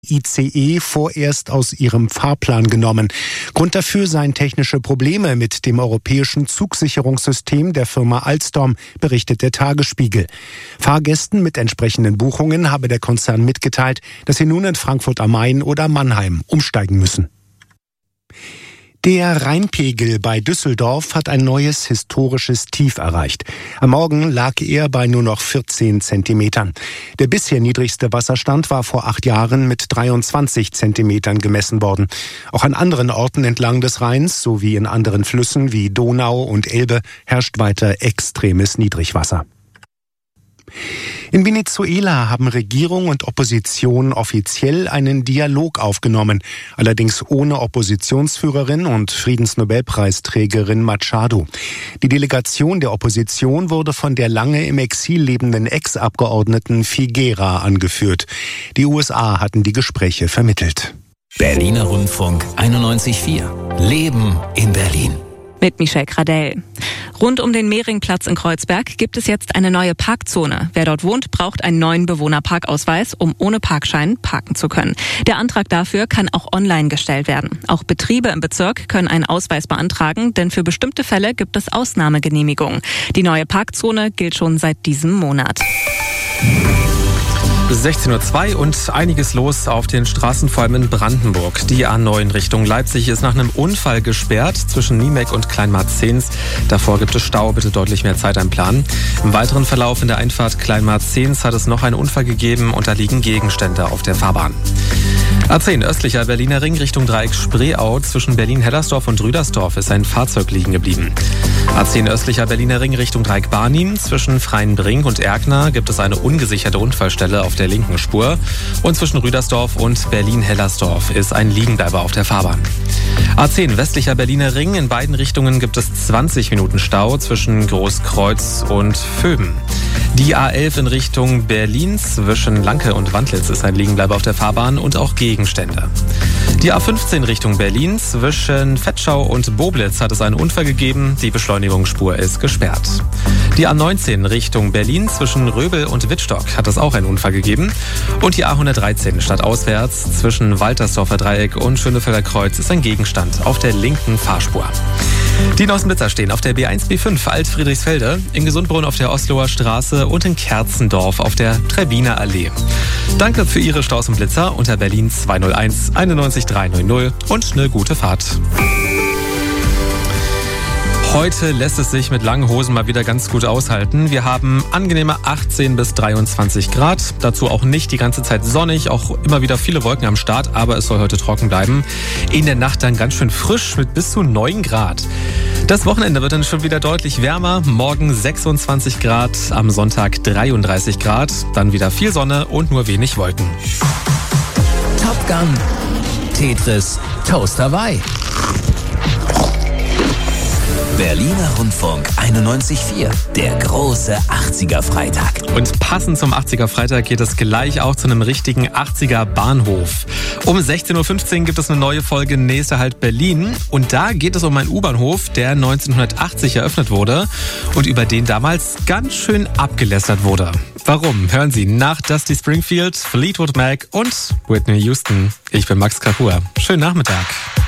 ICE vorerst aus ihrem Fahrplan genommen. Grund dafür seien technische Probleme mit dem europäischen Zugsicherungssystem der Firma Alstom, berichtet der Tagesspiegel. Fahrgästen mit entsprechenden Buchungen habe der Konzern mitgeteilt, dass sie nun in Frankfurt am Main oder Mannheim umsteigen müssen. Der Rheinpegel bei Düsseldorf hat ein neues historisches Tief erreicht. Am Morgen lag er bei nur noch 14 Zentimetern. Der bisher niedrigste Wasserstand war vor 8 Jahren mit 23 Zentimetern gemessen worden. Auch an anderen Orten entlang des Rheins sowie in anderen Flüssen wie Donau und Elbe herrscht weiter extremes Niedrigwasser. In Venezuela haben Regierung und Opposition offiziell einen Dialog aufgenommen, allerdings ohne Oppositionsführerin und Friedensnobelpreisträgerin Machado. Die Delegation der Opposition wurde von der lange im Exil lebenden Ex-Abgeordneten Figuera angeführt. Die USA hatten die Gespräche vermittelt. Berliner Rundfunk 91.4. Leben in Berlin. Mit Michelle Gradell. Rund um den Mehringplatz in Kreuzberg gibt es jetzt eine neue Parkzone. Wer dort wohnt, braucht einen neuen Bewohnerparkausweis, um ohne Parkschein parken zu können. Der Antrag dafür kann auch online gestellt werden. Auch Betriebe im Bezirk können einen Ausweis beantragen, denn für bestimmte Fälle gibt es Ausnahmegenehmigungen. Die neue Parkzone gilt schon seit diesem Monat. 16:02 Uhr und einiges los auf den Straßen, vor allem in Brandenburg. Die A9 Richtung Leipzig ist nach einem Unfall gesperrt zwischen Niemek und Kleinmarzens. Davor gibt es Stau, bitte deutlich mehr Zeit einplanen. Im weiteren Verlauf in der Einfahrt Kleinmarzens hat es noch einen Unfall gegeben und da liegen Gegenstände auf der Fahrbahn. A10 östlicher Berliner Ring Richtung Dreieck Spreeau. Zwischen Berlin-Hellersdorf und Rüdersdorf ist ein Fahrzeug liegen geblieben. A10 östlicher Berliner Ring Richtung Dreieck Barnim. Zwischen Freienbrink und Erkner gibt es eine ungesicherte Unfallstelle auf der linken Spur. Und zwischen Rüdersdorf und Berlin-Hellersdorf ist ein Liegenbleiber auf der Fahrbahn. A10 westlicher Berliner Ring. In beiden Richtungen gibt es 20 Minuten Stau zwischen Großkreuz und Vöben. Die A11 in Richtung Berlin zwischen Lanke und Wandlitz ist ein Liegenbleiber auf der Fahrbahn und auch Gegenstände. Die A15 Richtung Berlin zwischen Vetschau und Boblitz hat es einen Unfall gegeben. Die Beschleunigungsspur ist gesperrt. Die A19 Richtung Berlin zwischen Röbel und Wittstock hat es auch einen Unfall gegeben. Und die A113 stadtauswärts zwischen Waltersdorfer Dreieck und Schönefelder Kreuz ist ein Gegenstand auf der linken Fahrspur. Die neuesten Blitzer stehen auf der B1, B5 Alt-Friedrichsfelde, in Gesundbrunn auf der Osloer Straße und in Kerzendorf auf der Trebbiner Allee. Danke für Ihre Staus und Blitzer unter Berlin 201 91 300 und eine gute Fahrt. Heute lässt es sich mit langen Hosen mal wieder ganz gut aushalten. Wir haben angenehme 18 bis 23 Grad. Dazu auch nicht die ganze Zeit sonnig, auch immer wieder viele Wolken am Start, aber es soll heute trocken bleiben. In der Nacht dann ganz schön frisch mit bis zu 9 Grad. Das Wochenende wird dann schon wieder deutlich wärmer. Morgen 26 Grad, am Sonntag 33 Grad. Dann wieder viel Sonne und nur wenig Wolken. Top Gun, Tetris, Toast Hawaii. Berliner Rundfunk 91.4, der große 80er Freitag. Und passend zum 80er Freitag geht es gleich auch zu einem richtigen 80er Bahnhof. Um 16:15 Uhr gibt es eine neue Folge Nächster Halt Berlin. Und da geht es um einen U-Bahnhof, der 1980 eröffnet wurde und über den damals ganz schön abgelästert wurde. Warum? Hören Sie nach Dusty Springfield, Fleetwood Mac und Whitney Houston. Ich bin Max Kahur. Schönen Nachmittag.